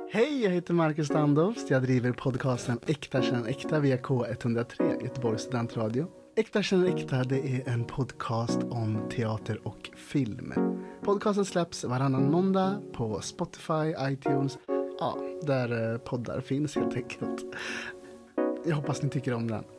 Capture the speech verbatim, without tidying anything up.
Hej, jag heter Marcus Standovst. Jag driver podcasten Äkta känner äkta via K ett noll tre, Göteborgs studentradio. Äkta känner äkta, det är en podcast om teater och film. Podcasten släpps varannan måndag på Spotify, iTunes, ja, där poddar finns helt enkelt. Jag hoppas ni tycker om den.